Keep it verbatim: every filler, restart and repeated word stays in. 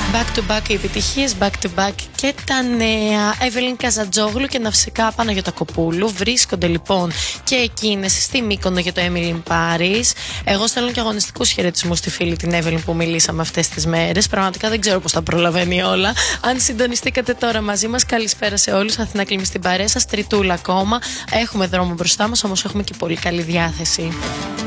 Back to back οι επιτυχίες, back to back και τα νέα. Εύελιν Καζατζόγλου και Ναυσικά Παναγιωτακοπούλου βρίσκονται λοιπόν και εκείνες στη Μύκονο για το Emily in Paris. Εγώ στέλνω και αγωνιστικούς χαιρετισμούς στη φίλη την Εύελιν που μιλήσαμε αυτές τις μέρες. Πραγματικά δεν ξέρω πώς τα προλαβαίνει όλα. Αν συντονιστήκατε τώρα μαζί μας, καλησπέρα σε όλους. Αθηνά Κλίμη στην παρέα σας, τριτούλα ακόμα. Έχουμε δρόμο μπροστά μας, όμως έχουμε και πολύ καλή διάθεση.